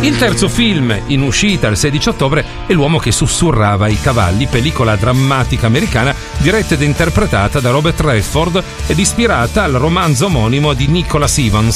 Il terzo film, in uscita il 16 ottobre, è L'uomo che sussurrava ai cavalli, pellicola drammatica americana diretta ed interpretata da Robert Redford ed ispirata al romanzo omonimo di Nicholas Evans.